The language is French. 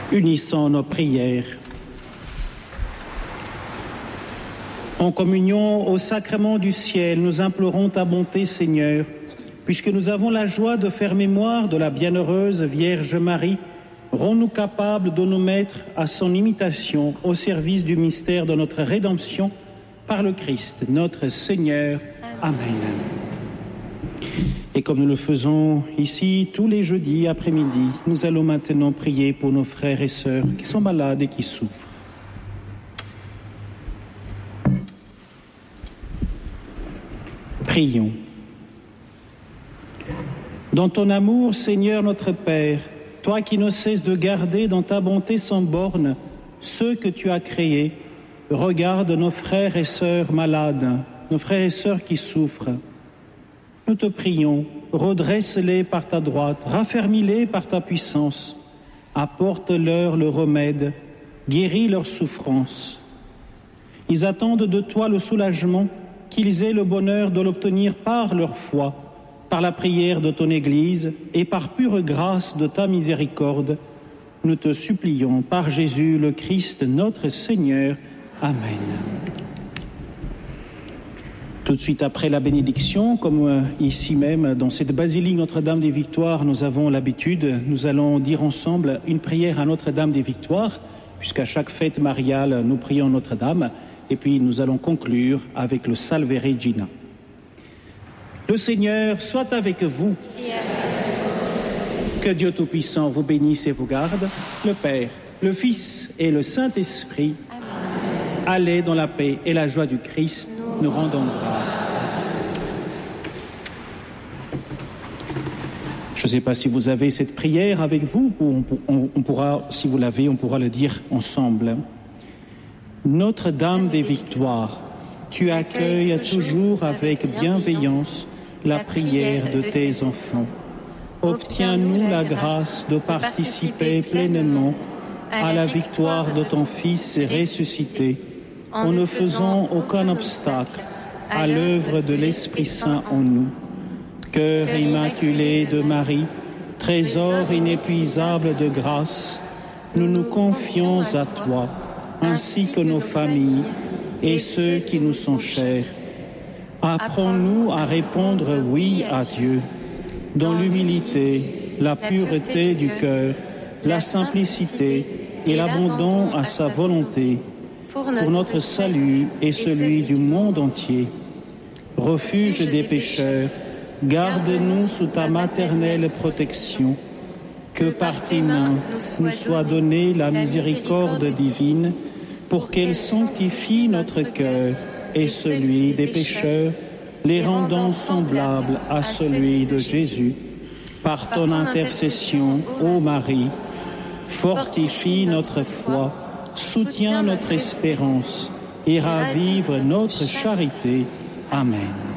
Unissons nos prières. En communion au sacrement du ciel, nous implorons ta bonté, Seigneur, puisque nous avons la joie de faire mémoire de la bienheureuse Vierge Marie. Rends-nous capables de nous mettre à son imitation au service du mystère de notre rédemption par le Christ, notre Seigneur. Amen. Et comme nous le faisons ici tous les jeudis après-midi, nous allons maintenant prier pour nos frères et sœurs qui sont malades et qui souffrent. Prions. Dans ton amour, Seigneur notre Père, toi qui ne cesses de garder dans ta bonté sans borne ceux que tu as créés, regarde nos frères et sœurs malades, nos frères et sœurs qui souffrent. Nous te prions, redresse-les par ta droite, raffermis-les par ta puissance, apporte-leur le remède, guéris leurs souffrances. Ils attendent de toi le soulagement, qu'ils aient le bonheur de l'obtenir par leur foi, par la prière de ton Église et par pure grâce de ta miséricorde. Nous te supplions par Jésus le Christ, notre Seigneur. Amen. Tout de suite après la bénédiction, comme ici même dans cette basilique Notre-Dame des Victoires, nous avons l'habitude, nous allons dire ensemble une prière à Notre-Dame des Victoires, puisqu'à chaque fête mariale, nous prions Notre-Dame, et puis nous allons conclure avec le Salve Regina. Le Seigneur soit avec vous. Que Dieu Tout-Puissant vous bénisse et vous garde, le Père, le Fils et le Saint-Esprit. Amen. Allez dans la paix et la joie du Christ, nous rendons grâce. Je ne sais pas si vous avez cette prière avec vous, on pourra, si vous l'avez, on pourra le dire ensemble. Notre-Dame des Victoires, tu accueilles toujours avec bienveillance la prière de tes enfants. Obtiens-nous la grâce de participer pleinement à la victoire de ton Fils ressuscité, en ne faisant aucun obstacle à l'œuvre de l'Esprit Saint en nous. Cœur immaculé de Marie, trésor inépuisable de grâce, nous nous confions à toi, ainsi que nos familles et ceux qui nous sont chers. Apprends-nous à répondre oui à Dieu, dans l'humilité, la pureté du cœur, la simplicité et l'abandon à sa volonté, pour notre salut et celui du monde entier. Refuge des pécheurs, garde-nous sous ta maternelle protection. Que par tes mains nous soit donnée la miséricorde divine, pour qu'elle sanctifie notre cœur et celui des pécheurs, les rendant semblables à celui de Jésus. Par ton intercession, ô Marie, fortifie notre foi, soutiens notre espérance et ravive notre charité. Amen.